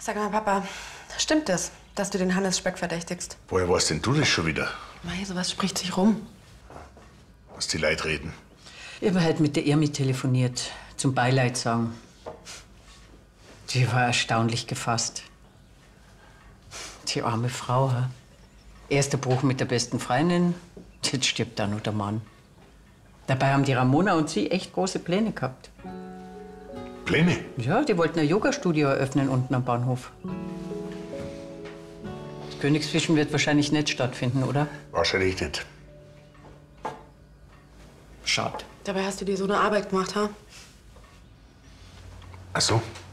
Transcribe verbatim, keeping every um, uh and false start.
Sag mal, Papa, stimmt es, dass du den Hannes Speck verdächtigst? Woher weißt denn du das schon wieder? Mei, sowas spricht sich rum. Was die Leute reden. Ich habe halt mit der Irmi telefoniert, zum Beileid sagen. Die war erstaunlich gefasst. Die arme Frau, ha? Erster Bruch mit der besten Freundin, jetzt stirbt dann nur der Mann. Dabei haben die Ramona und sie echt große Pläne gehabt. Pläne? Ja, die wollten ein Yoga-Studio eröffnen unten am Bahnhof. Das Königsfischen wird wahrscheinlich nicht stattfinden, oder? Wahrscheinlich nicht. Schade. Dabei hast du dir so eine Arbeit gemacht, ha? Ach so.